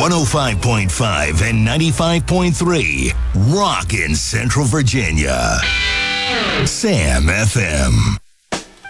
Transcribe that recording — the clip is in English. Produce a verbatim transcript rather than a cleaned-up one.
one oh five point five and ninety-five point three. Rock in Central Virginia. Sam F M.